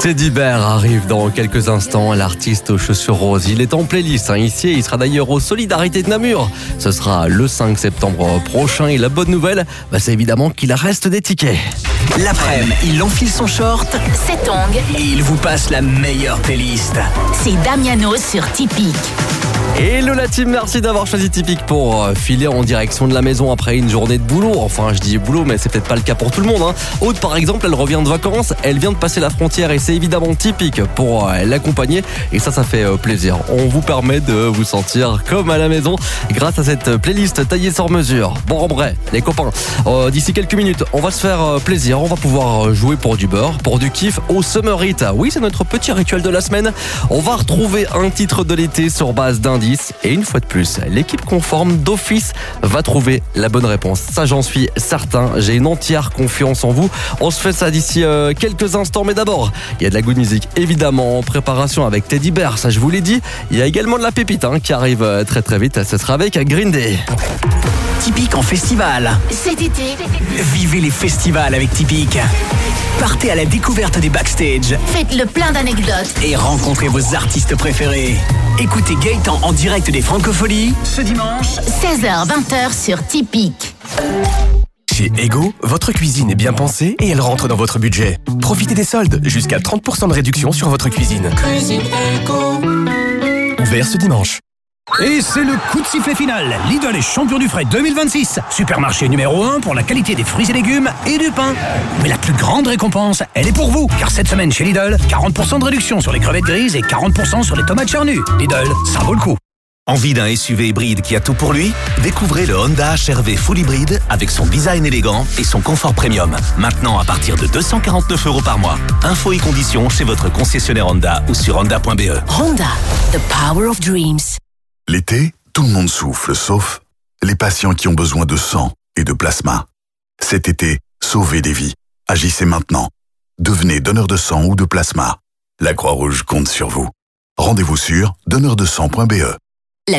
Teddy Bear arrive dans quelques instants, l'artiste aux chaussures roses. Il est en playlist ici et il sera d'ailleurs aux Solidarités de Namur. Ce sera le 5 septembre prochain et la bonne nouvelle, c'est évidemment qu'il reste des tickets. L'après-midi, il enfile son short, ses tongs et il vous passe la meilleure playlist. C'est Damiano sur Tipeee. Hello la team, merci d'avoir choisi Tipeee pour filer en direction de la maison après une journée de boulot. Enfin, je dis boulot, mais c'est peut-être pas le cas pour tout le monde. Aude, par exemple, elle revient de vacances, elle vient de passer la frontière et c'est évidemment Tipeee pour l'accompagner. Et ça fait plaisir. On vous permet de vous sentir comme à la maison grâce à cette playlist taillée sur mesure. Bon, en vrai, les copains, d'ici quelques minutes, on va se faire plaisir. On va pouvoir jouer pour du beurre, pour du kiff au Summer Hit. Oui, c'est notre petit rituel de la semaine. On va retrouver un titre de l'été sur base d'indices. Et une fois de plus, l'équipe conforme d'office va trouver la bonne réponse. Ça, j'en suis certain. J'ai une entière confiance en vous. On se fait ça d'ici quelques instants. Mais d'abord, il y a de la good music, évidemment, en préparation avec Teddy Bear. Ça, je vous l'ai dit. Il y a également de la pépite qui arrive très très vite. Ce sera avec Green Day. Tipeee en festival. Cet été, Vivez les festivals avec Tipeee. Partez à la découverte des backstage faites le plein d'anecdotes. et rencontrez vos artistes préférés. Écoutez Gaëtan en direct des Francopholies ce dimanche. 16h-20h sur Tipeee. Chez Ego, votre cuisine est bien pensée et elle rentre dans votre budget. Profitez des soldes, jusqu'à 30% de réduction sur votre cuisine. Ouvert ce dimanche. Et c'est le coup de sifflet final. Lidl est champion du frais 2026. Supermarché numéro 1 pour la qualité des fruits et légumes et du pain. Mais la plus grande récompense, elle est pour vous. Car cette semaine chez Lidl, 40% de réduction sur les crevettes grises et 40% sur les tomates charnues. Lidl, ça vaut le coup. Envie d'un SUV hybride qui a tout pour lui? Découvrez le Honda HR-V Full Hybride avec son design élégant et son confort premium. Maintenant à partir de 249 € par mois. Infos et conditions chez votre concessionnaire Honda ou sur honda.be. Honda, the power of dreams. L'été, tout le monde souffle, sauf les patients qui ont besoin de sang et de plasma. Cet été, sauvez des vies. Agissez maintenant. Devenez donneur de sang ou de plasma. La Croix-Rouge compte sur vous. Rendez-vous sur donneurdesang.be.